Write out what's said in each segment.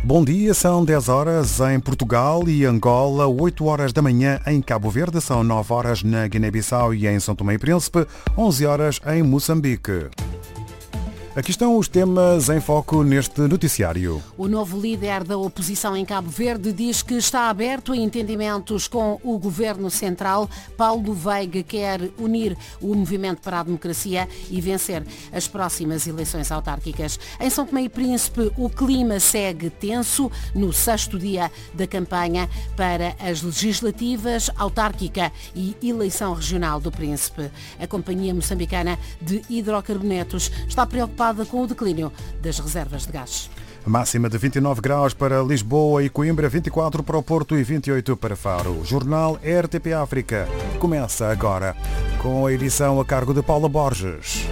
Bom dia, são 10 horas em Portugal e Angola, 8 horas da manhã em Cabo Verde, são 9 horas na Guiné-Bissau e em São Tomé e Príncipe, 11 horas em Moçambique. Aqui estão os temas em foco neste noticiário. O novo líder da oposição em Cabo Verde diz que está aberto a entendimentos com o governo central. Paulo Veiga quer unir o movimento para a democracia e vencer as próximas eleições autárquicas. Em São Tomé e Príncipe, o clima segue tenso no 6º dia da campanha para as legislativas, autárquica e eleição regional do Príncipe. A Companhia Moçambicana de Hidrocarbonetos está preocupada com o declínio das reservas de gás. Máxima de 29 graus para Lisboa e Coimbra, 24 para o Porto e 28 para Faro. Jornal RTP África começa agora com a edição a cargo de Paula Borges.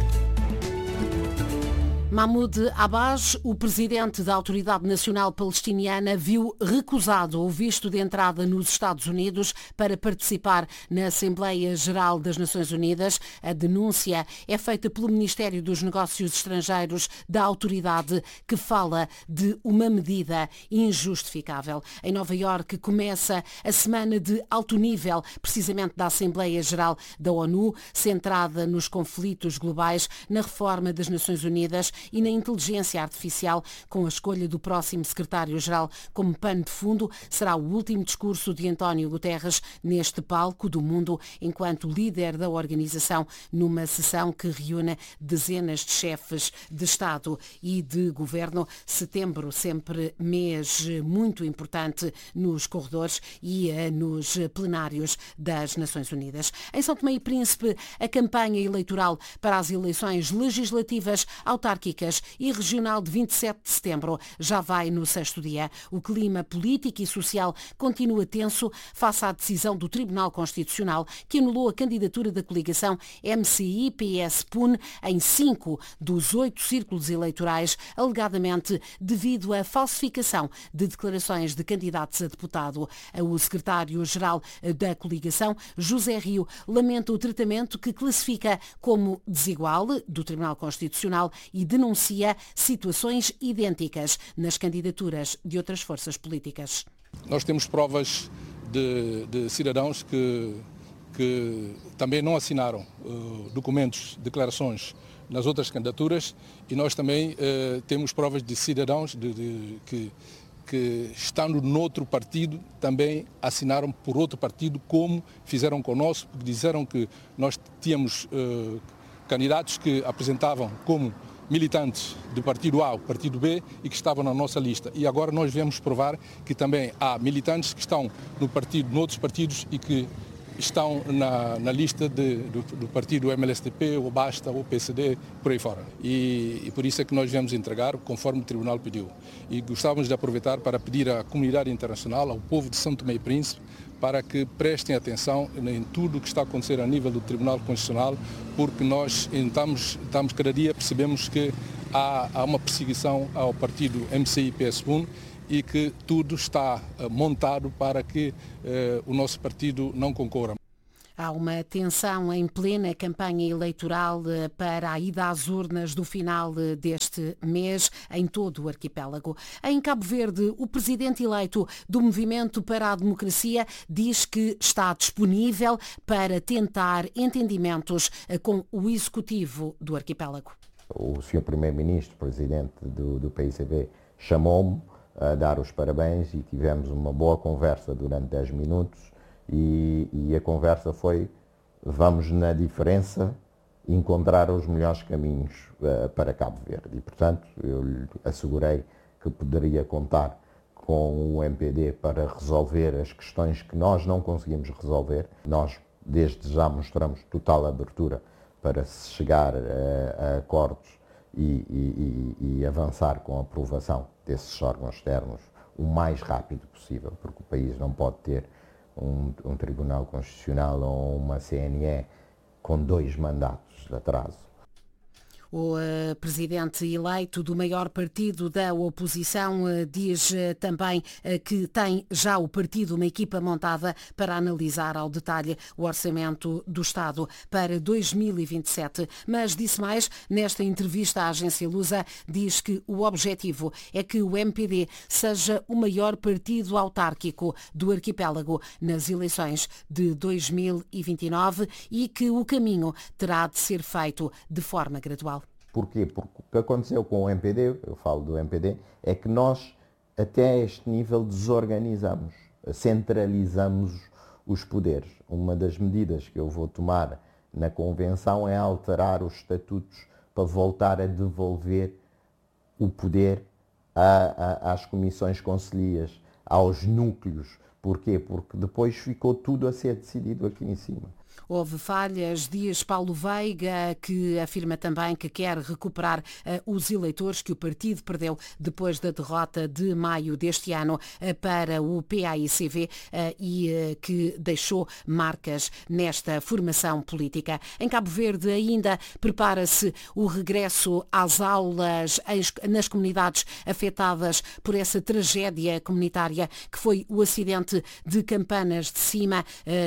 Mahmoud Abbas, o presidente da Autoridade Nacional Palestiniana, viu recusado o visto de entrada nos Estados Unidos para participar na Assembleia Geral das Nações Unidas. A denúncia é feita pelo Ministério dos Negócios Estrangeiros da autoridade, que fala de uma medida injustificável. Em Nova Iorque começa a semana de alto nível, precisamente da Assembleia Geral da ONU, centrada nos conflitos globais, na reforma das Nações Unidas e na inteligência artificial, com a escolha do próximo secretário-geral como pano de fundo. Será o último discurso de António Guterres neste palco do mundo, enquanto líder da organização, numa sessão que reúne dezenas de chefes de Estado e de Governo. Setembro, sempre mês muito importante nos corredores e nos plenários das Nações Unidas. Em São Tomé e Príncipe, a campanha eleitoral para as eleições legislativas, autárquicas e regional de 27 de setembro já vai no 6º dia. O clima político e social continua tenso face à decisão do Tribunal Constitucional, que anulou a candidatura da coligação MCI-PS-PUN em 5 dos 8 círculos eleitorais, alegadamente devido à falsificação de declarações de candidatos a deputado. O secretário-geral da coligação, José Rio, lamenta o tratamento que classifica como desigual do Tribunal Constitucional e denuncia situações idênticas nas candidaturas de outras forças políticas. Nós temos provas de cidadãos que também não assinaram documentos, declarações nas outras candidaturas, e nós também temos provas de cidadãos que estando noutro partido também assinaram por outro partido, como fizeram conosco, porque disseram que nós tínhamos candidatos que apresentavam como militantes do partido A ou partido B e que estavam na nossa lista. E agora nós viemos provar que também há militantes que estão noutros partidos e que estão na lista do partido MLSTP, ou Basta, ou PSD, por aí fora. E por isso é que nós viemos entregar, conforme o Tribunal pediu. E gostávamos de aproveitar para pedir à comunidade internacional, ao povo de São Tomé e Príncipe, para que prestem atenção em tudo o que está a acontecer a nível do Tribunal Constitucional, porque nós estamos cada dia, percebemos que há uma perseguição ao partido MCI-PS-PUN e que tudo está montado para que o nosso partido não concorra. Há uma tensão em plena campanha eleitoral para a ida às urnas do final deste mês em todo o arquipélago. Em Cabo Verde, o presidente eleito do Movimento para a Democracia diz que está disponível para tentar entendimentos com o executivo do arquipélago. O Sr. Primeiro-Ministro, presidente do PICB, chamou-me a dar os parabéns e tivemos uma boa conversa durante 10 minutos. E a conversa foi: vamos na diferença encontrar os melhores caminhos para Cabo Verde. E, portanto, eu lhe assegurei que poderia contar com o MPD para resolver as questões que nós não conseguimos resolver. Nós, desde já, mostramos total abertura para se chegar a acordos e avançar com a aprovação desses órgãos externos o mais rápido possível, porque o país não pode ter um Tribunal Constitucional ou uma CNE com 2 mandatos de atraso. O presidente eleito do maior partido da oposição diz também que tem já o partido uma equipa montada para analisar ao detalhe o orçamento do Estado para 2027. Mas disse mais, nesta entrevista à agência Lusa, diz que o objetivo é que o MPD seja o maior partido autárquico do arquipélago nas eleições de 2029 e que o caminho terá de ser feito de forma gradual. Porquê? Porque o que aconteceu com o MPD, eu falo do MPD, é que nós até este nível desorganizamos, centralizamos os poderes. Uma das medidas que eu vou tomar na convenção é alterar os estatutos para voltar a devolver o poder às comissões conselhias, aos núcleos. Porquê? Porque depois ficou tudo a ser decidido aqui em cima. Houve falhas, diz Paulo Veiga, que afirma também que quer recuperar os eleitores que o partido perdeu depois da derrota de maio deste ano para o PAICV e que deixou marcas nesta formação política. Em Cabo Verde ainda prepara-se o regresso às aulas nas comunidades afetadas por essa tragédia comunitária que foi o acidente de Campanas de Cima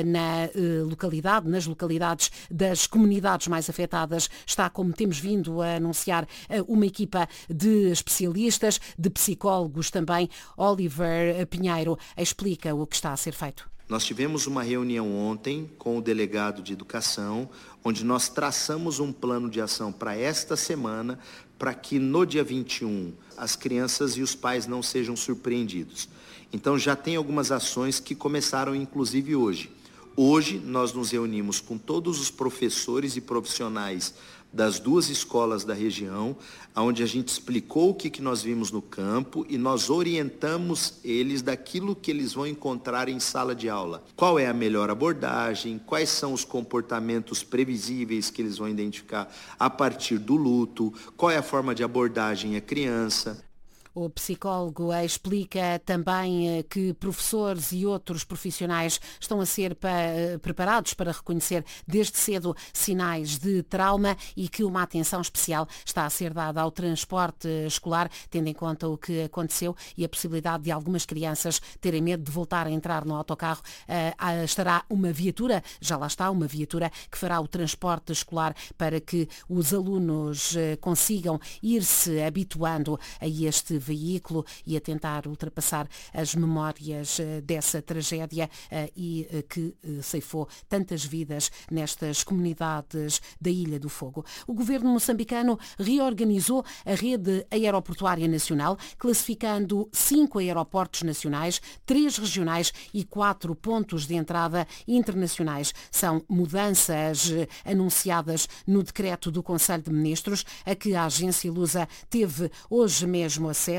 nas localidades das comunidades mais afetadas. Está, como temos vindo a anunciar, uma equipa de especialistas, de psicólogos também. Oliver Pinheiro explica o que está a ser feito. Nós tivemos uma reunião ontem com o delegado de educação, onde nós traçamos um plano de ação para esta semana, para que no dia 21 as crianças e os pais não sejam surpreendidos. Então já tem algumas ações que começaram inclusive hoje. Hoje nós nos reunimos com todos os professores e profissionais das duas escolas da região, onde a gente explicou o que nós vimos no campo e nós orientamos eles daquilo que eles vão encontrar em sala de aula. Qual é a melhor abordagem, quais são os comportamentos previsíveis que eles vão identificar a partir do luto, qual é a forma de abordagem à criança. O psicólogo explica também que professores e outros profissionais estão a ser preparados para reconhecer desde cedo sinais de trauma e que uma atenção especial está a ser dada ao transporte escolar, tendo em conta o que aconteceu e a possibilidade de algumas crianças terem medo de voltar a entrar no autocarro. Estará uma viatura, já lá está, uma viatura que fará o transporte escolar para que os alunos consigam ir-se habituando a este veículo e a tentar ultrapassar as memórias dessa tragédia e que ceifou tantas vidas nestas comunidades da Ilha do Fogo. O governo moçambicano reorganizou a rede aeroportuária nacional, classificando 5 aeroportos nacionais, 3 regionais e 4 pontos de entrada internacionais. São mudanças anunciadas no decreto do Conselho de Ministros, a que a agência Lusa teve hoje mesmo acesso.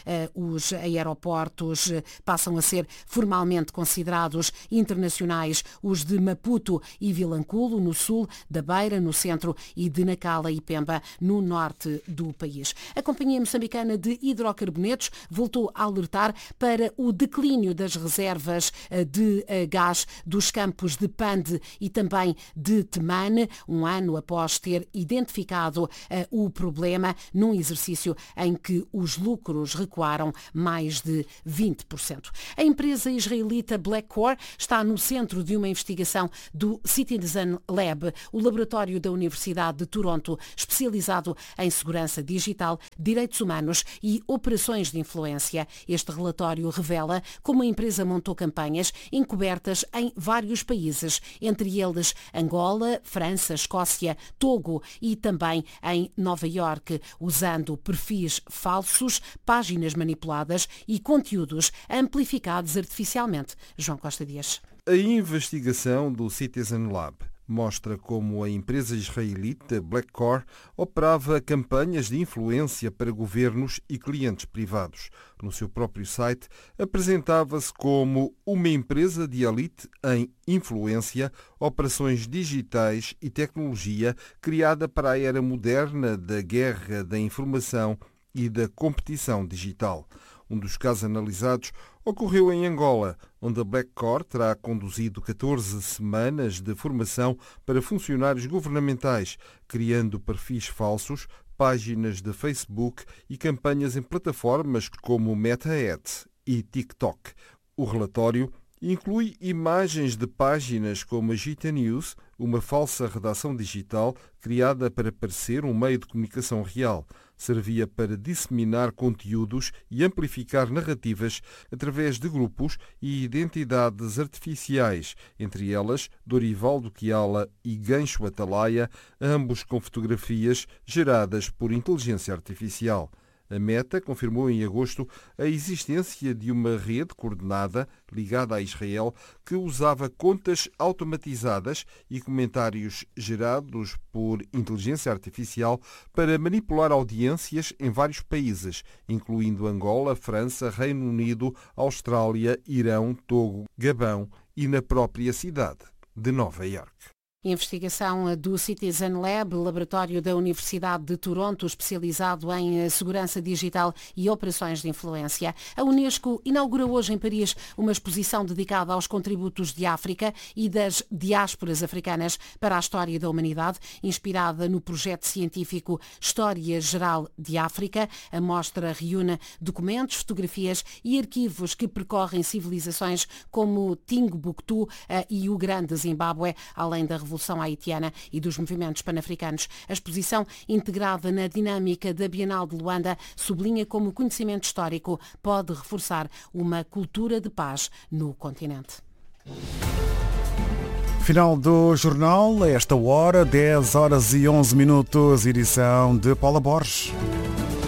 Os aeroportos passam a ser formalmente considerados internacionais, os de Maputo e Vilanculo, no sul, da Beira, no centro, e de Nacala e Pemba, no norte do país. A Companhia Moçambicana de Hidrocarbonetos voltou a alertar para o declínio das reservas de gás dos campos de Pande e também de Temane, um ano após ter identificado o problema num exercício em que os lucros recuaram mais de 20%. A empresa israelita Blackcore está no centro de uma investigação do Citizen Lab, o laboratório da Universidade de Toronto, especializado em segurança digital, direitos humanos e operações de influência. Este relatório revela como a empresa montou campanhas encobertas em vários países, entre eles Angola, França, Escócia, Togo e também em Nova Iorque, usando perfis falsos, páginas manipuladas e conteúdos amplificados artificialmente. João Costa Dias. A investigação do Citizen Lab mostra como a empresa israelita Blackcore operava campanhas de influência para governos e clientes privados. No seu próprio site, apresentava-se como uma empresa de elite em influência, operações digitais e tecnologia criada para a era moderna da guerra da informação e da competição digital. Um dos casos analisados ocorreu em Angola, onde a Blackcore terá conduzido 14 semanas de formação para funcionários governamentais, criando perfis falsos, páginas de Facebook e campanhas em plataformas como Meta Ads e TikTok. O relatório inclui imagens de páginas como a Gita News, uma falsa redação digital criada para parecer um meio de comunicação real. Servia para disseminar conteúdos e amplificar narrativas através de grupos e identidades artificiais, entre elas Dorival Kiala e Gancho Atalaia, ambos com fotografias geradas por inteligência artificial. A Meta confirmou em agosto a existência de uma rede coordenada ligada a Israel que usava contas automatizadas e comentários gerados por inteligência artificial para manipular audiências em vários países, incluindo Angola, França, Reino Unido, Austrália, Irão, Togo, Gabão e na própria cidade de Nova Iorque. Investigação do Citizen Lab, laboratório da Universidade de Toronto, especializado em segurança digital e operações de influência. A Unesco inaugura hoje em Paris uma exposição dedicada aos contributos de África e das diásporas africanas para a história da humanidade, inspirada no projeto científico História Geral de África. A mostra reúne documentos, fotografias e arquivos que percorrem civilizações como Timbuktu e o Grande Zimbábue, além da Revolução Haitiana e dos movimentos pan-africanos. A exposição, integrada na dinâmica da Bienal de Luanda, sublinha como o conhecimento histórico pode reforçar uma cultura de paz no continente. Final do jornal, a esta hora, 10 horas e 11 minutos, edição de Paula Borges.